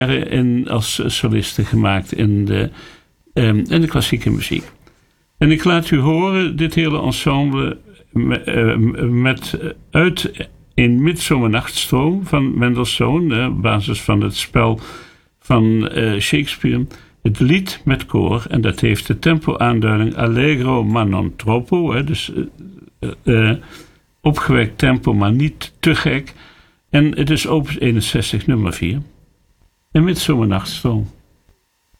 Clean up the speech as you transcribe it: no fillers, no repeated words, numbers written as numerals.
als solisten gemaakt in de klassieke muziek. En ik laat u horen dit hele ensemble uit in Midsomernachtstroom van Mendelssohn, op basis van het spel van Shakespeare. Het lied met koor, en dat heeft de tempo-aanduiding allegro ma non troppo, dus opgewekt tempo, maar niet te gek. En het is opus 61 nummer 4. En Midsomernachtstroom.